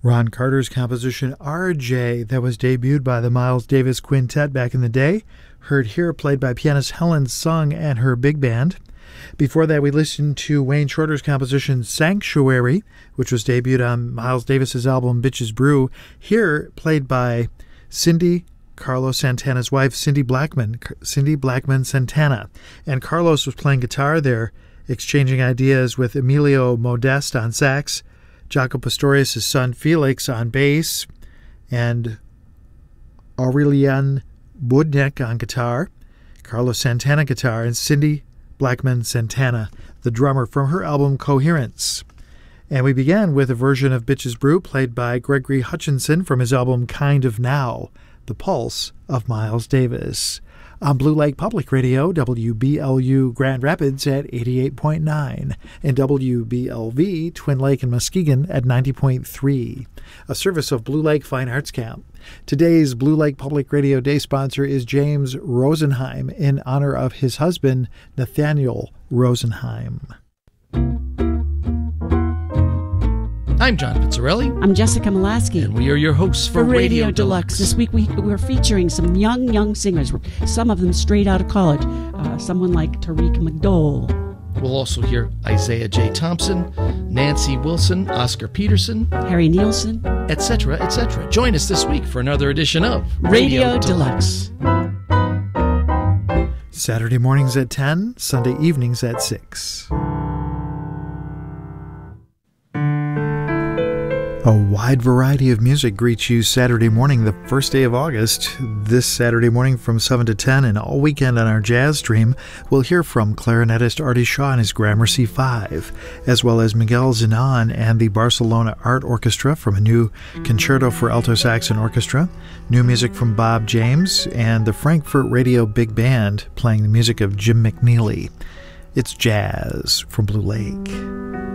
Ron Carter's composition RJ, that was debuted by the Miles Davis Quintet back in the day, heard here played by pianist Helen Sung and her big band. Before that, we listened to Wayne Shorter's composition Sanctuary, which was debuted on Miles Davis's album Bitches Brew, here played by Cindy, Carlos Santana's wife, Cindy Blackman Santana. And Carlos was playing guitar there, exchanging ideas with Emilio Modeste on sax, Jaco Pastorius' son Felix on bass, and Aurelian Budnik on guitar, Carlos Santana guitar, and Cindy Blackman Santana, the drummer, from her album Coherence. And we began with a version of Bitches Brew played by Gregory Hutchinson from his album Kind of Now, the pulse of Miles Davis. On Blue Lake Public Radio, WBLU Grand Rapids at 88.9 and WBLV Twin Lake and Muskegon at 90.3, a service of Blue Lake Fine Arts Camp. Today's Blue Lake Public Radio Day sponsor is James Rosenheim in honor of his husband, Nathaniel Rosenheim. I'm John Pizzarelli. I'm Jessica Molaski. And we are your hosts for Radio Deluxe. This week we're featuring some young singers, some of them straight out of college. Someone like Tariq McDowell. We'll also hear Isaiah J. Thompson, Nancy Wilson, Oscar Peterson, Harry Nielsen, etc., etc. Join us this week for another edition of Radio Deluxe. Saturday mornings at 10, Sunday evenings at 6. A wide variety of music greets you Saturday morning, the first day of August. This Saturday morning from 7 to 10 and all weekend on our jazz stream, we'll hear from clarinetist Artie Shaw and his Gramercy 5, as well as Miguel Zenon and the Barcelona Art Orchestra from a new concerto for alto sax and orchestra, new music from Bob James, and the Frankfurt Radio Big Band playing the music of Jim McNeely. It's jazz from Blue Lake.